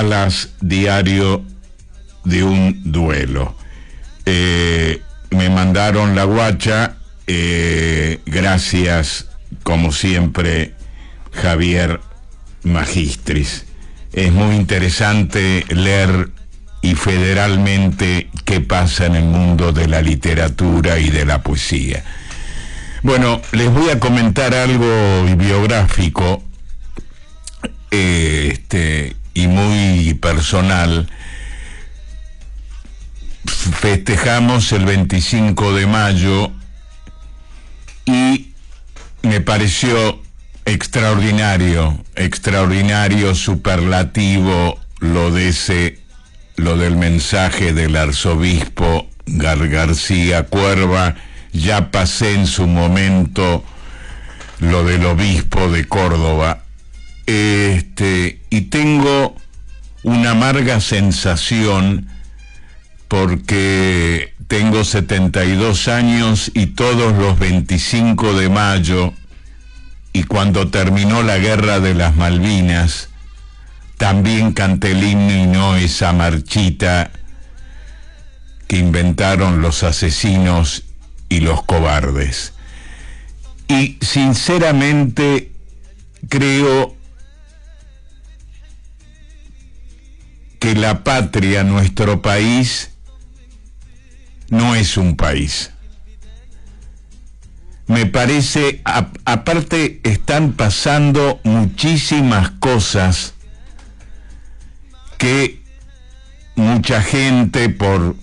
balas, diario de un duelo. Me mandaron la guacha, gracias, como siempre, Javier Magistris. Es muy interesante leer y federalmente qué pasa en el mundo de la literatura y de la poesía. Bueno, les voy a comentar algo biográfico, y muy personal. Festejamos el 25 de mayo y me pareció extraordinario, superlativo lo del mensaje del arzobispo García Cuerva. Ya pasé en su momento lo del obispo de Córdoba, y tengo una amarga sensación porque tengo 72 años y todos los 25 de mayo y cuando terminó la guerra de las Malvinas también canté el himno y no esa marchita que inventaron los asesinos y los cobardes. Y sinceramente creo que la patria, nuestro país, no es un país. Me parece, aparte están pasando muchísimas cosas que mucha gente por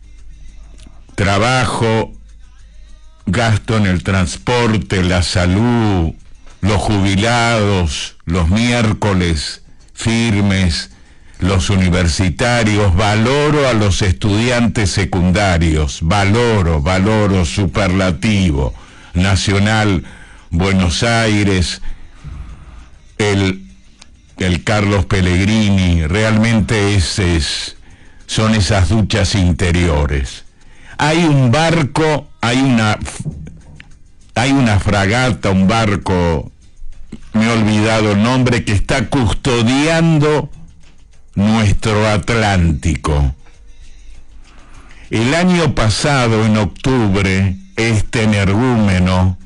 trabajo, gasto en el transporte, la salud, los jubilados, los miércoles firmes, los universitarios, valoro a los estudiantes secundarios, valoro, superlativo, Nacional, Buenos Aires, el Carlos Pellegrini, realmente son esas duchas interiores. Hay un barco, hay una fragata, un barco, me he olvidado el nombre, que está custodiando nuestro Atlántico. El año pasado, en octubre, este energúmeno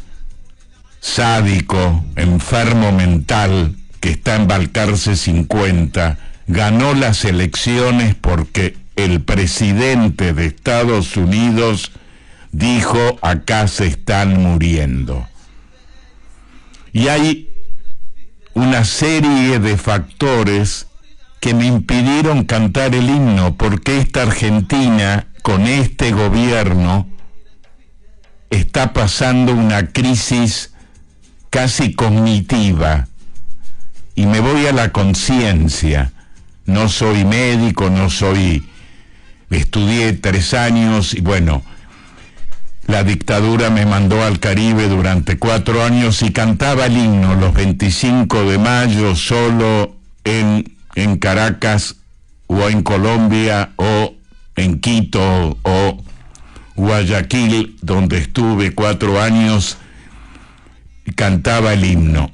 sádico, enfermo mental, que está en Balcarce 50, ganó las elecciones porque el presidente de Estados Unidos dijo: acá se están muriendo. Y hay una serie de factores que me impidieron cantar el himno, porque esta Argentina, con este gobierno, está pasando una crisis casi cognitiva. Y me voy a la conciencia. No soy médico, estudié 3 años y bueno, la dictadura me mandó al Caribe durante 4 años y cantaba el himno los 25 de mayo solo en Caracas o en Colombia o en Quito o Guayaquil, donde estuve 4 años, cantaba el himno.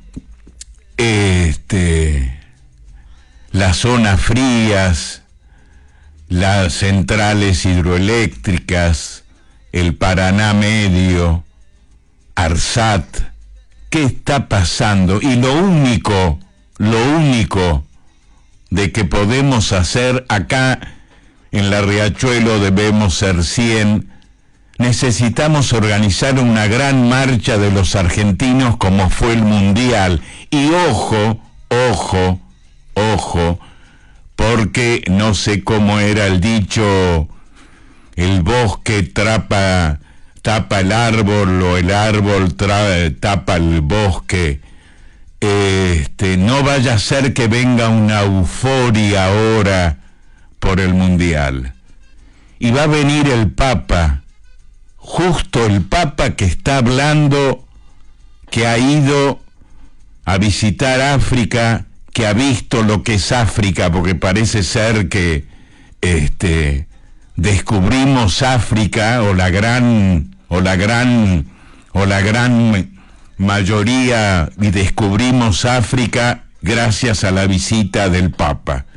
Las zonas frías, las centrales hidroeléctricas, el Paraná Medio, ARSAT, ¿qué está pasando? Y lo único de que podemos hacer acá en la Riachuelo, debemos ser 100, necesitamos organizar una gran marcha de los argentinos como fue el Mundial. Y ojo, porque no sé cómo era el dicho, el bosque tapa el árbol o el árbol tapa el bosque. No vaya a ser que venga una euforia ahora por el Mundial. Y va a venir el Papa, justo el Papa que está hablando, que ha ido a visitar África, que ha visto lo que es África, porque parece ser que descubrimos África, o la gran mayoría, y descubrimos África gracias a la visita del Papa.